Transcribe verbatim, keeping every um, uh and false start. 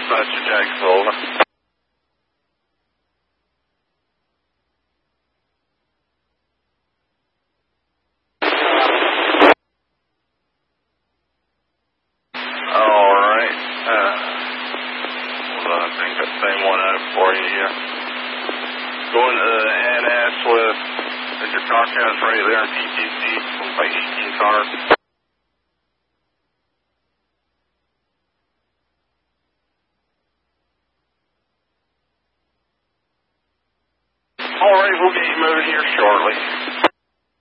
Dispatcher Jack Sullivan. Alright. Uh, hold on, I think that same one out for you here. Going to the N S with, is your car count right there on T T C, looks like eighteen cars. Alright, we'll get you moving here shortly.